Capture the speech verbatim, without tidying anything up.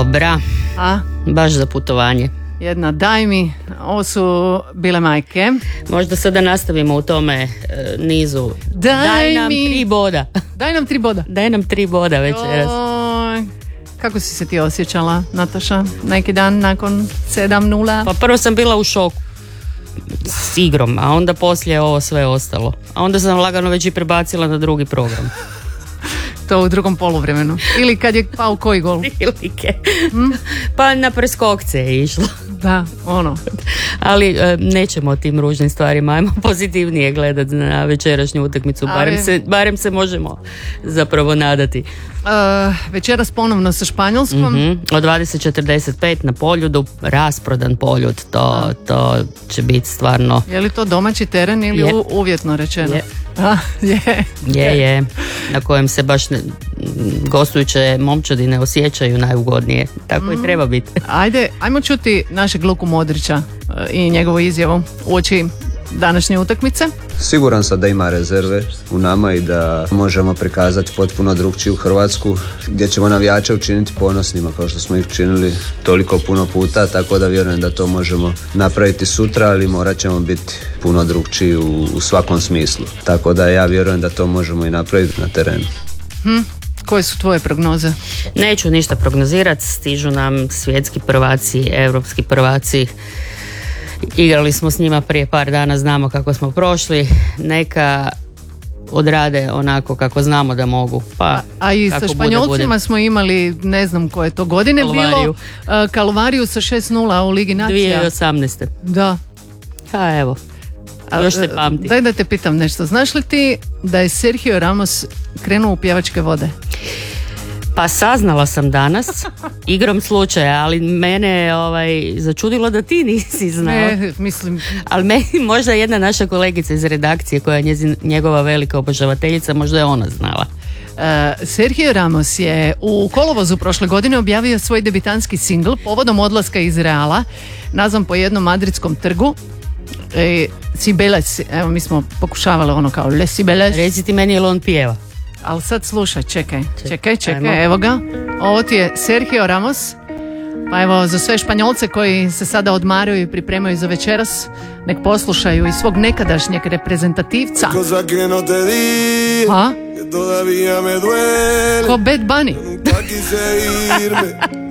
Dobra. A? Baš za putovanje. Jedna, daj mi, ovo su bile majke. Možda sada nastavimo u tome e, nizu. Daj, daj nam mi... tri boda. Daj nam tri boda. Daj nam tri boda večeras. Oj, kako si se ti osjećala, Nataša, neki dan nakon sedam nula? Pa prvo sam bila u šoku s igrom, a onda poslije ovo sve ostalo. A onda sam lagano već i prebacila na drugi program. To u drugom poluvremenu. Ili kad je pao koji gol? Prilike. Hmm? Pa na preskokce je išlo. Da, ono. Ali e, nećemo o tim ružnim stvarima, ajmo pozitivnije gledati na večerašnju utakmicu, barem se, barem se možemo zapravo nadati. Uh, večeras ponovno sa Španjolskom. Mm-hmm. Od dvadeset četrdeset pet na Poljudu, rasprodan Poljud, to, to će biti stvarno... Je li to domaći teren ili je. U, uvjetno rečeno? Je. A, je. je, je, na kojem se baš ne, gostujuće momčadi ne osjećaju najugodnije, tako mm. i treba biti. Ajde, ajmo čuti našeg Luku Modrića i njegovu izjavu uoči današnje utakmice. Siguran sam da ima rezerve u nama i da možemo prikazati potpuno drugčiju Hrvatsku gdje ćemo navijače učiniti ponosnima kao što smo ih činili toliko puno puta, tako da vjerujem da to možemo napraviti sutra, ali morat ćemo biti puno drugčiji u, u svakom smislu. Tako da ja vjerujem da to možemo i napraviti na terenu. Hm. Koje su tvoje prognoze? Neću ništa prognozirati, stižu nam svjetski prvaci, europski prvaci. Igrali smo s njima prije par dana, znamo kako smo prošli, neka odrade onako kako znamo da mogu. Pa, a, a i sa Španjolcima bude. Smo imali, ne znam koje to godine Kalvariju. Bilo, uh, Kalvariju sa šest nula u Ligi nacija. dvije tisuće osamnaeste. Da. Ha, evo, još se pamti. Daj da te pitam nešto, znaš li ti da je Sergio Ramos krenuo u pjevačke vode? Pa saznala sam danas, igrom slučaja, ali mene je ovaj, začudilo da ti nisi znao. Ne, mislim... Ali meni možda jedna naša kolegica iz redakcije koja je njezin, njegova velika obožavateljica, možda je ona znala. Uh, Sergio Ramos je u kolovozu prošle godine objavio svoj debitanski singl povodom odlaska iz Reala, nazvan po jednom madridskom trgu. E, Cibeles, evo mi smo pokušavali ono kao Le Cibeles. Reci ti meni je li on pjeva? Ali sad slušaj, čekaj, čekaj, čekaj, Ajmo. Evo ga. Ovo ti je Sergio Ramos. Pa evo, za sve Španjolce koji se sada odmaraju i pripremaju za večeras, nek poslušaju i svog nekadašnjeg reprezentativca. Ha? Ko Bad Bunny.